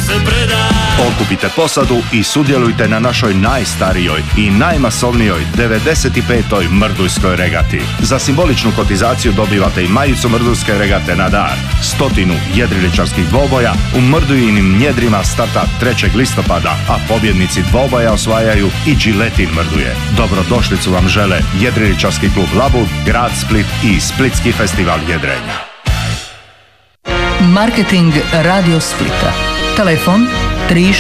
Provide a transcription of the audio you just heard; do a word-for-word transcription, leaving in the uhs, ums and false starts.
se preda. Okupite posadu i sudjelujte na našoj najstarijoj i najmasovnijoj devedeset petoj Mrdujskoj regati. Za simboličnu kotizaciju dobivate i majicu Mrdujske regate na dar. Stotinu jedriličarskih dvoboja u Mrdujinim njedrima starta trećeg listopada, a pobjednici dvoboja osvajaju i džiletin Mrduje. Dobrodošlicu vam žele jedriličarski klub Labud, grad Split i Splitski festival jedrenja. Marketing Radio Splita. Telefon tri